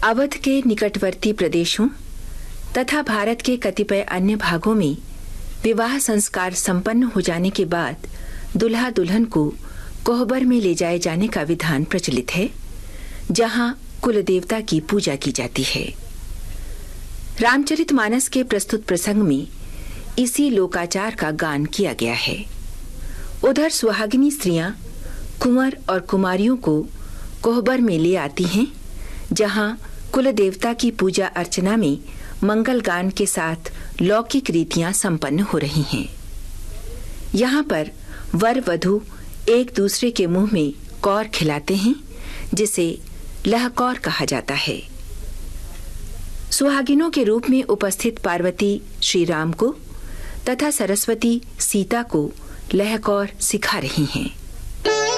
अवध के निकटवर्ती प्रदेशों तथा भारत के कतिपय अन्य भागों में विवाह संस्कार संपन्न हो जाने के बाद दुल्हा दुल्हन को कोहबर में ले जाए जाने का विधान प्रचलित है, जहां कुल देवता की पूजा की जाती है। रामचरितमानस के प्रस्तुत प्रसंग में इसी लोकाचार का गान किया गया है। उधर सुहागिनी स्त्रियां कुंवर और कुमारियों को कोहबर में ले आती हैं, जहां कुल देवता की पूजा अर्चना में मंगल गान के साथ लौकिक रीतियां संपन्न हो रही हैं। यहाँ पर वर वधू एक दूसरे के मुंह में कौर खिलाते हैं, जिसे लहकौर कहा जाता है। सुहागिनों के रूप में उपस्थित पार्वती श्री राम को तथा सरस्वती सीता को लहकौर सिखा रही हैं।